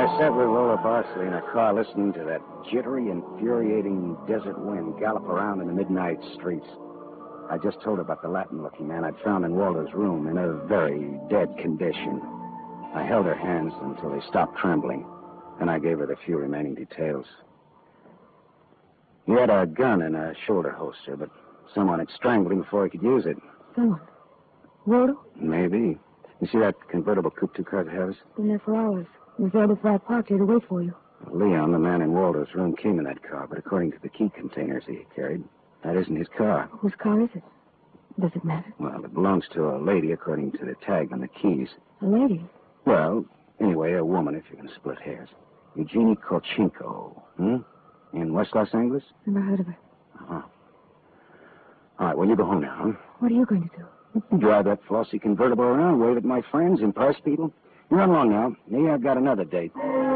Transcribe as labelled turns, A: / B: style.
A: I sat with Lola Barsley in a car listening to that jittery, infuriating desert wind gallop around in the midnight streets. I just told her about the Latin-looking man I'd found in Walter's room in a very dead condition. I held her hands until they stopped trembling, and I gave her the few remaining details. He had a gun in a shoulder holster, but someone had strangled him before he could use it.
B: Someone? Waldo?
A: Maybe. You see that convertible coupe two cars ahead of us?
B: Been there for hours. It was there before I parked here to wait for you.
A: Leon, the man in Waldo's room, came in that car, but according to the key containers he carried, that isn't his car.
B: Whose car is it? Does it matter?
A: Well, it belongs to a lady according to the tag on the keys.
B: A lady?
A: Well, anyway, a woman, if you're going to split hairs. Eugenie Kolchenko, in West Los Angeles?
B: Never heard of her.
A: Uh-huh. All right, well, you go home now, huh?
B: What are you going to do?
A: Drive that flossy convertible around, wave at my friends, impress people. You run along now. Me, I've got another date.